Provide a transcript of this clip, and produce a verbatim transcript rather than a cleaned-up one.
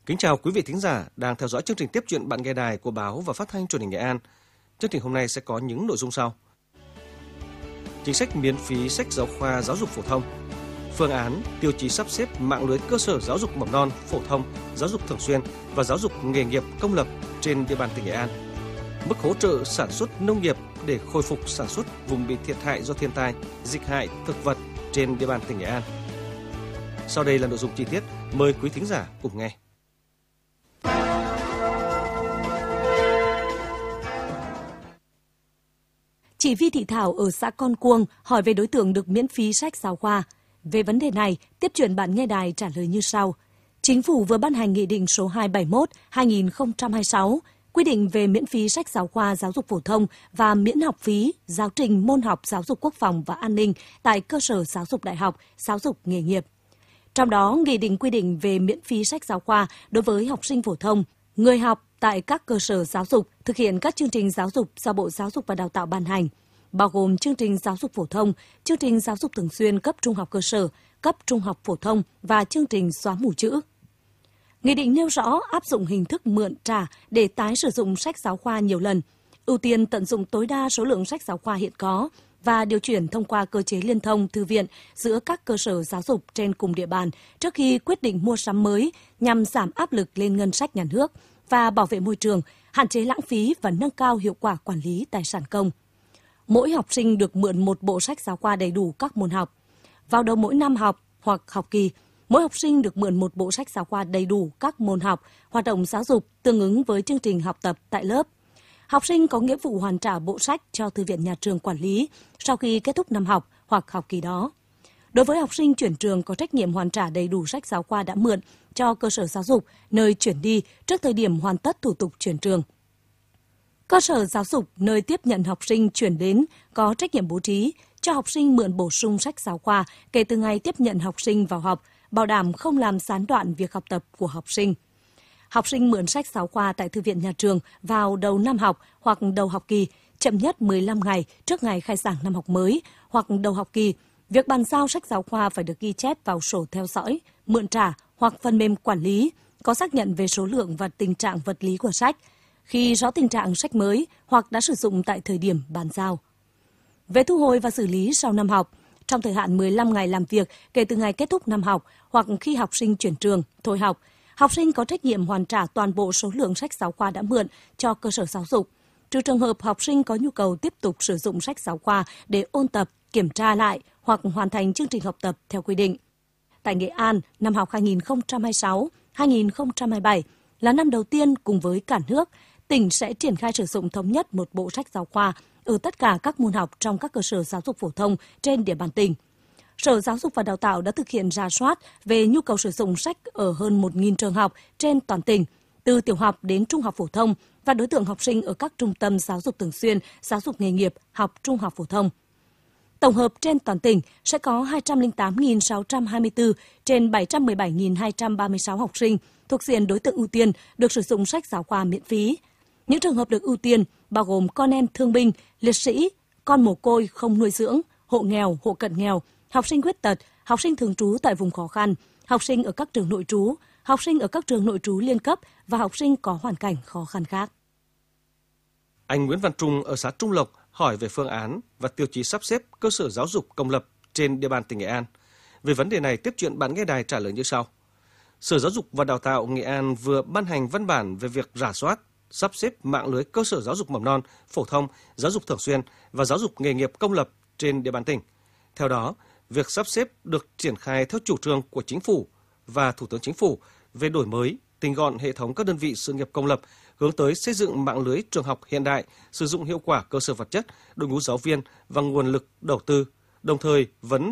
Kính chào quý vị thính giả đang theo dõi chương trình Tiếp chuyện bạn nghe đài của Báo và Phát thanh Truyền hình Nghệ An. Chương trình hôm nay sẽ có những nội dung sau: chính sách miễn phí sách giáo khoa giáo dục phổ thông, phương án tiêu chí sắp xếp mạng lưới cơ sở giáo dục mầm non, phổ thông, giáo dục thường xuyên và giáo dục nghề nghiệp công lập trên địa bàn tỉnh Nghệ An, mức hỗ trợ sản xuất nông nghiệp để khôi phục sản xuất vùng bị thiệt hại do thiên tai, dịch hại thực vật trên địa bàn tỉnh Nghệ An. Sau đây là nội dung chi tiết, mời quý thính giả cùng nghe. Chị Vi Thị Thảo ở xã Con Cuông hỏi về đối tượng được miễn phí sách giáo khoa. Về vấn đề này, Tiếp chuyện bạn nghe đài trả lời như sau. Chính phủ vừa ban hành Nghị định số hai trăm bảy mươi mốt trên hai nghìn không trăm hai mươi sáu, quy định về miễn phí sách giáo khoa giáo dục phổ thông và miễn học phí giáo trình môn học giáo dục quốc phòng và an ninh tại cơ sở giáo dục đại học, giáo dục nghề nghiệp. Trong đó, Nghị định quy định về miễn phí sách giáo khoa đối với học sinh phổ thông, người học tại các cơ sở giáo dục thực hiện các chương trình giáo dục do Bộ Giáo dục và Đào tạo ban hành, bao gồm chương trình giáo dục phổ thông, chương trình giáo dục thường xuyên cấp trung học cơ sở, cấp trung học phổ thông và chương trình xóa mù chữ. Nghị định nêu rõ áp dụng hình thức mượn trả để tái sử dụng sách giáo khoa nhiều lần, ưu tiên tận dụng tối đa số lượng sách giáo khoa hiện có và điều chuyển thông qua cơ chế liên thông thư viện giữa các cơ sở giáo dục trên cùng địa bàn trước khi quyết định mua sắm mới nhằm giảm áp lực lên ngân sách nhà nước và bảo vệ môi trường, hạn chế lãng phí và nâng cao hiệu quả quản lý tài sản công. Mỗi học sinh được mượn một bộ sách giáo khoa đầy đủ các môn học. Vào đầu mỗi năm học hoặc học kỳ, mỗi học sinh được mượn một bộ sách giáo khoa đầy đủ các môn học, hoạt động giáo dục tương ứng với chương trình học tập tại lớp. Học sinh có nghĩa vụ hoàn trả bộ sách cho thư viện nhà trường quản lý sau khi kết thúc năm học hoặc học kỳ đó. Đối với học sinh chuyển trường có trách nhiệm hoàn trả đầy đủ sách giáo khoa đã mượn cho cơ sở giáo dục nơi chuyển đi trước thời điểm hoàn tất thủ tục chuyển trường. Cơ sở giáo dục nơi tiếp nhận học sinh chuyển đến có trách nhiệm bố trí cho học sinh mượn bổ sung sách giáo khoa kể từ ngày tiếp nhận học sinh vào học, bảo đảm không làm gián đoạn việc học tập của học sinh. Học sinh mượn sách giáo khoa tại thư viện nhà trường vào đầu năm học hoặc đầu học kỳ, chậm nhất mười lăm ngày trước ngày khai giảng năm học mới hoặc đầu học kỳ. Việc bàn giao sách giáo khoa phải được ghi chép vào sổ theo dõi, mượn trả hoặc phần mềm quản lý, có xác nhận về số lượng và tình trạng vật lý của sách, khi rõ tình trạng sách mới hoặc đã sử dụng tại thời điểm bàn giao. Về thu hồi và xử lý sau năm học, trong thời hạn mười lăm ngày làm việc kể từ ngày kết thúc năm học hoặc khi học sinh chuyển trường, thôi học, học sinh có trách nhiệm hoàn trả toàn bộ số lượng sách giáo khoa đã mượn cho cơ sở giáo dục, trừ trường hợp học sinh có nhu cầu tiếp tục sử dụng sách giáo khoa để ôn tập, kiểm tra lại hoặc hoàn thành chương trình học tập theo quy định. Tại Nghệ An, năm học hai nghìn không trăm hai mươi sáu hai nghìn không trăm hai mươi bảy là năm đầu tiên cùng với cả nước, tỉnh sẽ triển khai sử dụng thống nhất một bộ sách giáo khoa ở tất cả các môn học trong các cơ sở giáo dục phổ thông trên địa bàn tỉnh. Sở Giáo dục và Đào tạo đã thực hiện rà soát về nhu cầu sử dụng sách ở hơn một nghìn trường học trên toàn tỉnh, từ tiểu học đến trung học phổ thông và đối tượng học sinh ở các trung tâm giáo dục thường xuyên, giáo dục nghề nghiệp, học trung học phổ thông. Tổng hợp trên toàn tỉnh sẽ có hai trăm lẻ tám nghìn sáu trăm hai mươi tư trên bảy trăm mười bảy nghìn hai trăm ba mươi sáu học sinh thuộc diện đối tượng ưu tiên được sử dụng sách giáo khoa miễn phí. Những trường hợp được ưu tiên bao gồm con em thương binh, liệt sĩ, con mồ côi không nuôi dưỡng, hộ nghèo, hộ cận nghèo, học sinh khuyết tật, học sinh thường trú tại vùng khó khăn, học sinh ở các trường nội trú, học sinh ở các trường nội trú liên cấp và học sinh có hoàn cảnh khó khăn khác. Anh Nguyễn Văn Trung ở xã Trung Lộc hỏi về phương án và tiêu chí sắp xếp cơ sở giáo dục công lập trên địa bàn tỉnh Nghệ An. Về vấn đề này, Tiếp chuyện bạn nghe đài trả lời như sau. Sở Giáo dục và Đào tạo Nghệ An vừa ban hành văn bản về việc rà soát, sắp xếp mạng lưới cơ sở giáo dục mầm non, phổ thông, giáo dục thường xuyên và giáo dục nghề nghiệp công lập trên địa bàn tỉnh. Theo đó, việc sắp xếp được triển khai theo chủ trương của Chính phủ và Thủ tướng Chính phủ về đổi mới, tinh gọn hệ thống các đơn vị sự nghiệp công lập, hướng tới xây dựng mạng lưới trường học hiện đại, sử dụng hiệu quả cơ sở vật chất, đội ngũ giáo viên và nguồn lực đầu tư, đồng thời vẫn